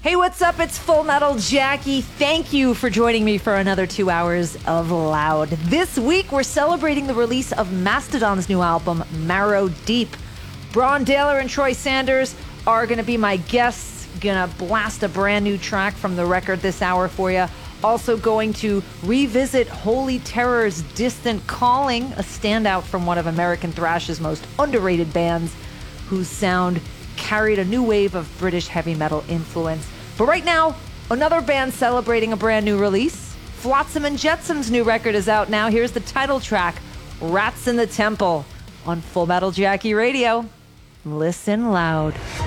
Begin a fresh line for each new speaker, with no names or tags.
Hey, what's up? It's Full Metal Jackie. Thank you for joining me for another 2 hours of Loud. This week, we're celebrating the release of Mastodon's new album, Marrow Deep. Braun Daler and Troy Sanders are going to be my guests. Gonna blast a brand new track from the record this hour for you. Also going to revisit Holy Terror's Distant Calling, a standout from one of American thrash's most underrated bands, whose sound carried a new wave of British heavy metal influence. But right now, another band celebrating a brand new release. Flotsam and Jetsam's new record is out now. Here's the title track, Rats in the Temple, on Full Metal Jackie Radio. Listen loud.